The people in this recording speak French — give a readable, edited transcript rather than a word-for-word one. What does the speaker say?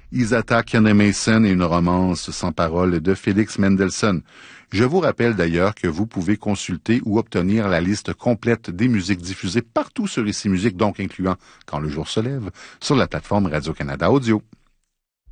Isata Mason et une romance sans parole de Félix Mendelssohn. Je vous rappelle d'ailleurs que vous pouvez consulter ou obtenir la liste complète des musiques diffusées partout sur Ici Musique, donc incluant Quand le jour se lève, sur la plateforme Radio-Canada Audio.